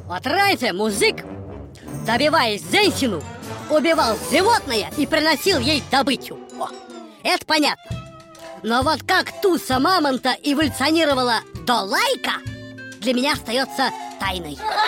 Вот раньше мужик, добиваясь женщину, убивал животное и приносил ей добычу. О, это понятно. Но вот как туса мамонта эволюционировала до лайка, для меня остается тайной.